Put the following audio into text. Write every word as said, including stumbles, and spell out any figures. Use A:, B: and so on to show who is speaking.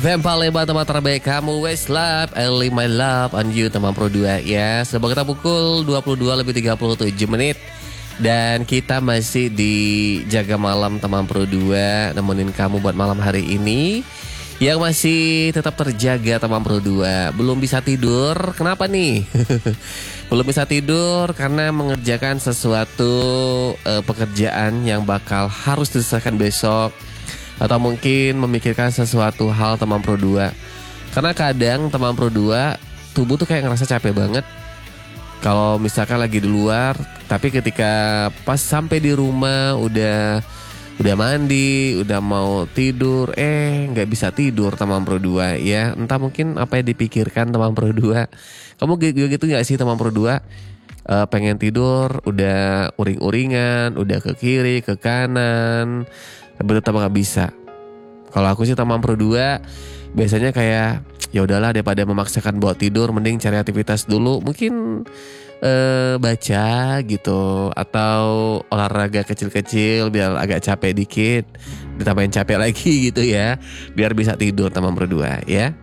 A: Vempa lebar teman terbaik kamu Westlab, Early My Love on You teman Pro dua ya. Sebab kita pukul dua puluh dua lebih tiga puluh tujuh menit. Dan kita masih di Jaga Malam teman Pro dua, nemenin kamu buat malam hari ini. Yang masih tetap terjaga teman Pro dua. Belum bisa tidur, kenapa nih? Belum bisa tidur karena mengerjakan sesuatu uh, pekerjaan yang bakal harus diselesaikan besok. Atau mungkin memikirkan sesuatu hal teman Pro dua. Karena kadang teman Pro dua, tubuh tuh kayak ngerasa capek banget kalau misalkan lagi di luar. Tapi ketika pas sampai di rumah udah udah mandi, udah mau tidur, eh nggak bisa tidur teman Pro dua ya. Entah mungkin apa yang dipikirkan teman Pro dua. Kamu gitu, gitu gak sih teman Pro dua? Uh, pengen tidur, udah uring-uringan, udah ke kiri, ke kanan, tapi tetap gak bisa. Kalau aku sih teman Pro dua biasanya kayak ya udahlah, daripada memaksakan buat tidur mending cari aktivitas dulu, mungkin uh, baca gitu atau olahraga kecil-kecil biar agak capek dikit, ditambahin capek lagi gitu ya, biar bisa tidur teman Pro dua ya.